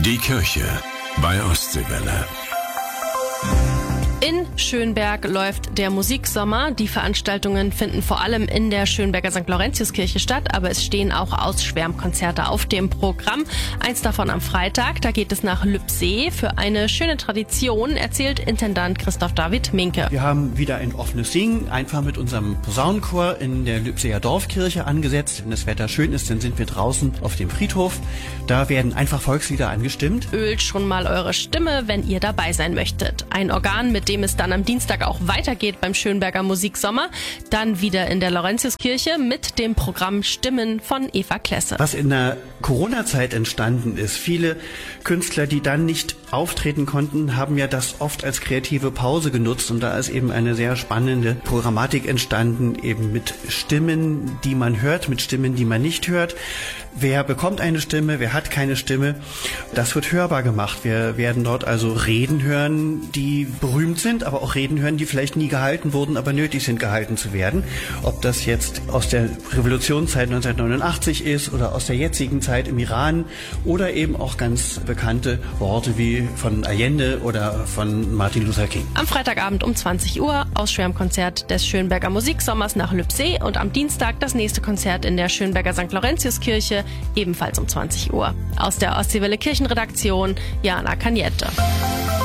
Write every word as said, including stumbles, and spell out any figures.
Die Kirche bei Ostseewelle. In Schönberg läuft der Musiksommer. Die Veranstaltungen finden vor allem in der Schönberger Sankt Laurentiuskirche statt, aber es stehen auch Ausschwärmkonzerte auf dem Programm. Eins davon am Freitag, da geht es nach Lübsee. Für eine schöne Tradition erzählt Intendant Christoph David Minke. Wir haben wieder ein offenes Singen, einfach mit unserem Posaunenchor in der Lübseer Dorfkirche angesetzt. Wenn das Wetter schön ist, dann sind wir draußen auf dem Friedhof. Da werden einfach Volkslieder angestimmt. Ölt schon mal eure Stimme, wenn ihr dabei sein möchtet. Ein Organ, mit dem es dann am Dienstag auch weitergeht beim Schönberger Musiksommer. Dann wieder in der Laurentiuskirche mit dem Programm Stimmen von Eva Klesse. Was in der Corona-Zeit entstanden ist, viele Künstler, die dann nicht auftreten konnten, haben ja das oft als kreative Pause genutzt und da ist eben eine sehr spannende Programmatik entstanden, eben mit Stimmen, die man hört, mit Stimmen, die man nicht hört. Wer bekommt eine Stimme, wer hat keine Stimme? Das wird hörbar gemacht. Wir werden dort also Reden hören, die berühmt sind, aber auch Reden hören, die vielleicht nie gehalten wurden, aber nötig sind, gehalten zu werden. Ob das jetzt aus der Revolutionszeit neunzehnhundertneunundachtzig ist oder aus der jetzigen Zeit im Iran oder eben auch ganz bekannte Worte wie von Allende oder von Martin Luther King. Am Freitagabend um zwanzig Uhr Ausschwärmkonzert des Schönberger Musiksommers nach Lübsee und am Dienstag das nächste Konzert in der Schönberger Sankt Laurentiuskirche, ebenfalls um zwanzig Uhr. Aus der Ostseewelle Kirchenredaktion, Jana Kaniette.